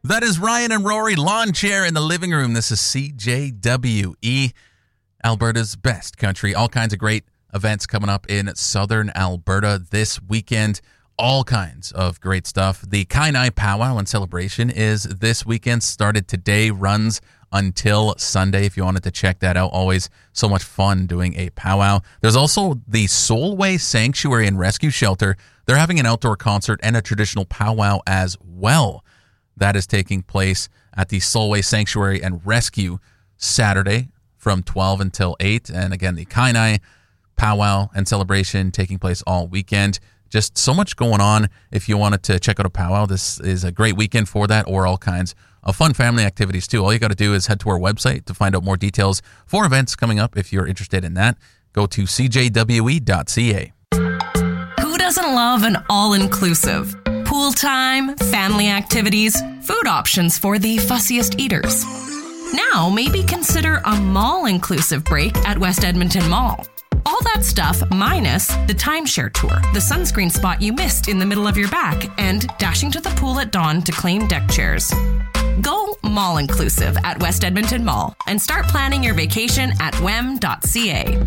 That is Ryan and Rory, lawn chair in the living room. This is CJWE, Alberta's best country. All kinds of great events coming up in southern Alberta this weekend. All kinds of great stuff. The Kainai Powwow and celebration is this weekend. Started today, runs until Sunday. If you wanted to check that out, always so much fun doing a powwow. There's also the Solway Sanctuary and Rescue Shelter. They're having an outdoor concert and a traditional powwow as well. That is taking place at the Solway Sanctuary and Rescue Saturday from 12 until 8. And again, the Kainai Powwow and celebration taking place all weekend. Just so much going on. If you wanted to check out a powwow, this is a great weekend for that, or all kinds of fun family activities too. All you got to do is head to our website to find out more details for events coming up. If you're interested in that, go to cjwe.ca. Who doesn't love an all-inclusive? Pool time, family activities, food options for the fussiest eaters. Now, maybe consider a mall-inclusive break at West Edmonton Mall. All that stuff minus the timeshare tour, the sunscreen spot you missed in the middle of your back, and dashing to the pool at dawn to claim deck chairs. Go mall-inclusive at West Edmonton Mall and start planning your vacation at wem.ca.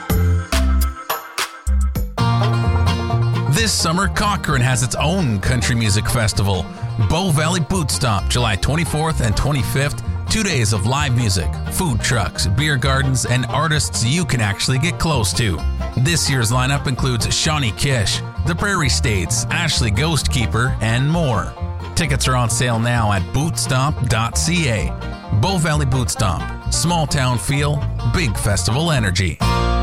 This summer, Cochrane has its own country music festival, Bow Valley Boot Stomp, July 24th and 25th. 2 days of live music, food trucks, beer gardens, and artists you can actually get close to. This year's lineup includes Shawnee Kish, The Prairie States, Ashley Ghostkeeper, and more. Tickets are on sale now at bootstomp.ca. Bow Valley Boot Stomp. Small town feel, big festival energy.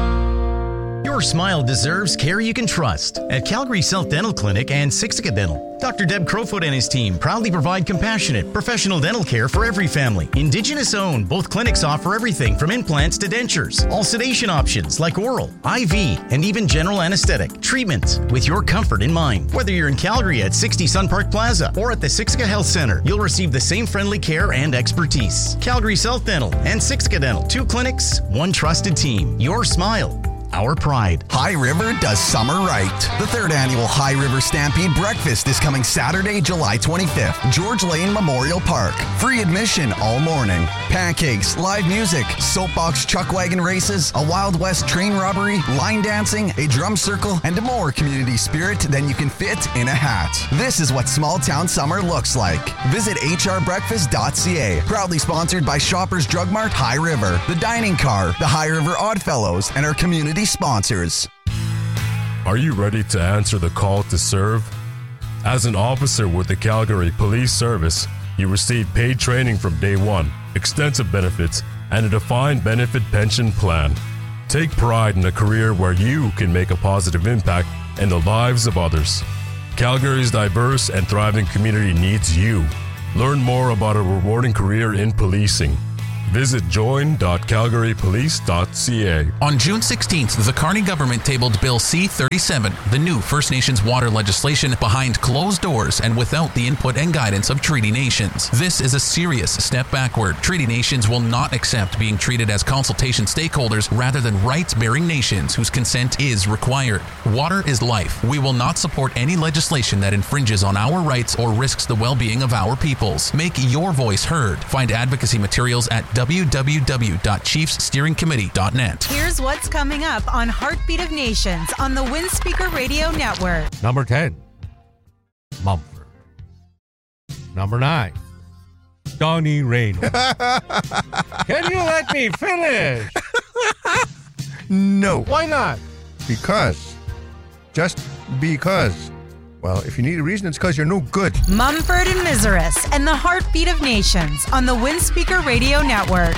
Your smile deserves care you can trust at Calgary South Dental Clinic and Siksika Dental. Dr. Deb Crowfoot and his team proudly provide compassionate, professional dental care for every family. Indigenous owned, both clinics offer everything from implants to dentures. All sedation options like oral, IV, and even general anesthetic treatments with your comfort in mind. Whether you're in Calgary at 60 Sun Park Plaza or at the Siksika Health Center, you'll receive the same friendly care and expertise. Calgary South Dental and Siksika Dental. 2 clinics, 1 trusted team. Your smile, our pride. High River does summer right. The 3rd annual High River Stampede Breakfast is coming Saturday, July 25th, George Lane Memorial Park. Free admission all morning. Pancakes, live music, soapbox chuck wagon races, a Wild West train robbery, line dancing, a drum circle, and more community spirit than you can fit in a hat. This is what small town summer looks like. Visit hrbreakfast.ca. Proudly sponsored by Shoppers Drug Mart, High River, the Dining Car, the High River Oddfellows, and our community sponsors. Are you ready to answer the call to serve? As an officer with the Calgary Police Service, you receive paid training from day one, extensive benefits, and a defined benefit pension plan. Take pride in a career where you can make a positive impact in the lives of others. Calgary's diverse and thriving community needs you. Learn more about a rewarding career in policing. Visit join.calgarypolice.ca. On June 16th, the Carney government tabled Bill C-37, the new First Nations water legislation behind closed doors and without the input and guidance of Treaty Nations. This is a serious step backward. Treaty Nations will not accept being treated as consultation stakeholders rather than rights-bearing nations whose consent is required. Water is life. We will not support any legislation that infringes on our rights or risks the well-being of our peoples. Make your voice heard. Find advocacy materials at www.chiefssteeringcommittee.net. Here's what's coming up on Heartbeat of Nations on the Windspeaker Radio Network. Number 10, Mumford. Number 9, Donnie Reynolds. Can you let me finish? No. Why not? Because. Just because. Well, if you need a reason, it's because you're no good. Mumford and Miseris and the Heartbeat of Nations on the Windspeaker Radio Network.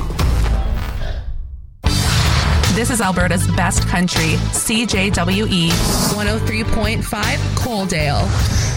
This is Alberta's best country, CJWE 103.5 Coaldale.